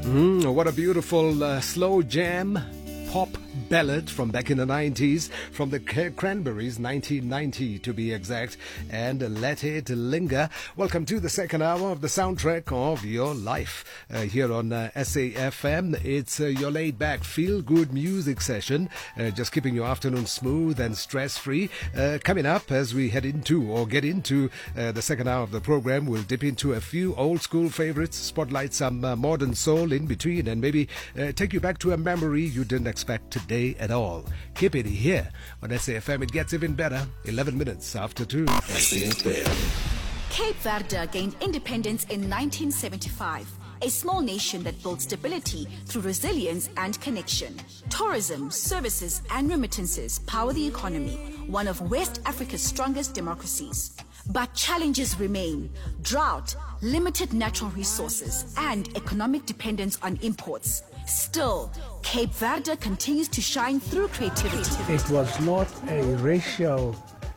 What a beautiful slow jam pop ballad from back in the 90s, from the Cranberries, 1990 to be exact, and Let It Linger. Welcome to the second hour of the soundtrack of your life here on SAFM. It's your laid-back, feel-good music session, just keeping your afternoon smooth and stress-free. Coming up as we head into or get into the second hour of the program, we'll dip into a few old-school favorites, spotlight some modern soul in between, and maybe take you back to a memory you didn't expect today at all. Keep it here on SAFM. It gets even better. 11 minutes after 2. SAFM. Cape Verde gained independence in 1975. A small nation that built stability through resilience and connection. Tourism, services, and remittances power the economy, one of West Africa's strongest democracies. But challenges remain: drought, limited natural resources, and economic dependence on imports. Still, Cape Verde continues to shine through creativity. It was not a racial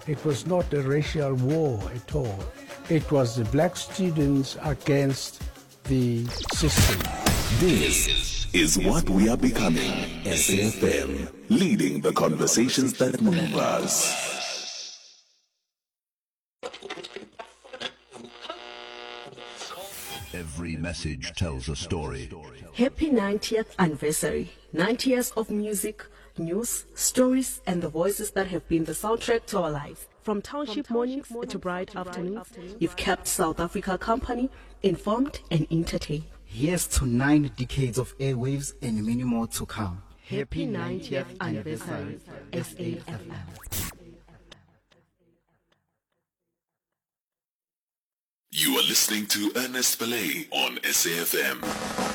war at all. It was the black students against the system. This is what we are becoming. SAFM, leading the conversations that move us. Every message tells a story. Happy 90th anniversary. 90 years of music, news, stories, and the voices that have been the soundtrack to our lives. From township mornings to bright afternoons, you've kept South Africa company, informed and entertained. Here's to 9 decades of airwaves and many more to come. Happy 90th anniversary, SAFM. You are listening to Ernest Belay on SAFM.